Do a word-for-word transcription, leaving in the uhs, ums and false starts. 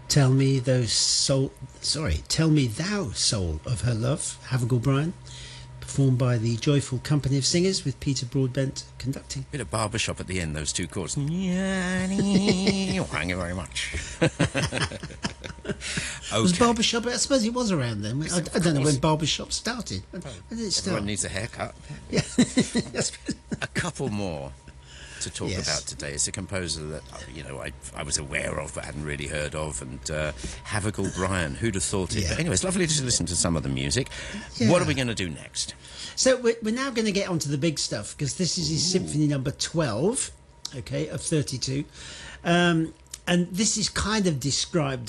Tell me those soul. Sorry, tell me thou soul of her love. Havergal Brian, performed by the Joyful Company of Singers with Peter Broadbent conducting. Bit of barbershop at the end. Those two chords. Thank you very much. Okay. Was barbershop? I suppose it was around then. I, I don't know when barbershop started. When did it start? Everyone needs a haircut. Yeah. A couple more to talk Yes. about today. It's a composer that you know I I was aware of but hadn't really heard of, and uh, Havergal Brian. Who'd have thought it? Yeah. But anyway, it's lovely to listen to some of the music. Yeah. What are we going to do next? So we're, we're now going to get onto the big stuff because this is his symphony number twelve, okay, of thirty-two, um, and this is kind of described